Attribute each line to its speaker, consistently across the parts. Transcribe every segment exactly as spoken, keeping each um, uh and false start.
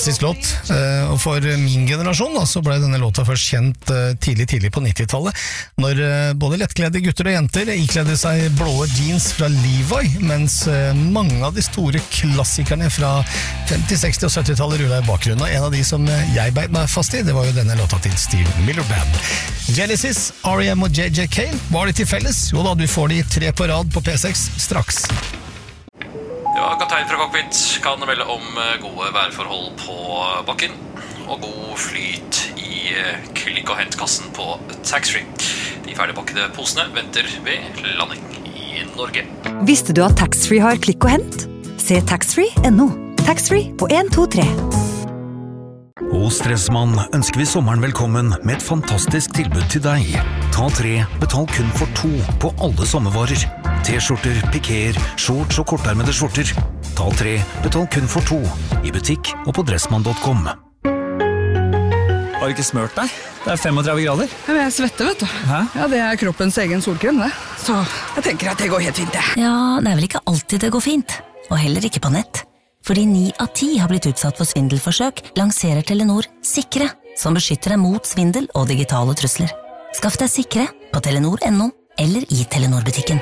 Speaker 1: fantastisk låt, og for min generasjon da, så ble denne låta først kjent tidlig, tidlig på nittitallet, når både lettkledde gutter og jenter ikledde seg blå jeans fra Levi, mens mange av de store klassikerne fra femti-, seksti- og syttitallet rullet i bakgrunnen, og en av de som jeg beit meg fast i, det var jo denne låta til Steve Miller Band. Genesis, R E M og J J Cale, var de til felles? Jo da, du får de tre på rad på P seks straks.
Speaker 2: Ja, kaptein fra Cockpit kan melde om gode værforhold på bakken og god flyt i klikk- og hentkassen på taxfree. De ferdigpakkede posene venter ved landing i Norge.
Speaker 3: Visste du at taxfree har klikk og hent? Se taxfree punktum no. Taxfree på en to tre.
Speaker 4: Hos Dressmann ønsker vi sommeren velkommen med et fantastisk tilbud til deg. Ta tre, betal kun for to på alle sommervarer. T-skjorter, pikéer, shorts og kortarmede skjorter. Ta tre, betal kun for to. I butikk og på dressmann punktum com.
Speaker 5: Har du ikke smørt deg? Det er femogtredve grader.
Speaker 6: Jeg svetter, vet du.
Speaker 5: Hæ?
Speaker 6: Ja, det er kroppens egen solkrem, det. Så jeg tenker at det går helt fint, det.
Speaker 7: Ja, det er vel ikke alltid det går fint. Og heller ikke på nett. Fordi ni av ti har blitt utsatt for svindelforsøk, lanserer Telenor Sikre, som beskytter deg mot svindel og digitale trusler. Skaff deg Sikre på telenor punktum no eller i Telenor-butikken.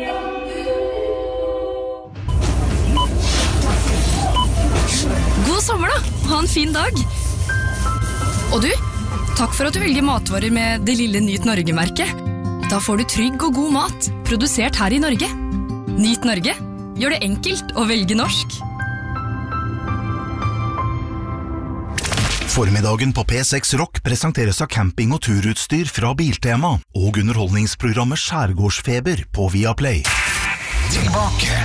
Speaker 8: God sommer da! Ha en fin dag! Og du, takk for at du velger matvarer med det lille Nyt Norge-merket. Da får du trygg og god mat, produsert her i Norge. Nyt Norge. Gjør det enkelt å velge norsk.
Speaker 9: Formiddagen på P seks Rock presenteres av camping- og turutstyr fra Biltema og underholdningsprogrammet Skjærgårdsfeber på Viaplay.
Speaker 10: Tilbake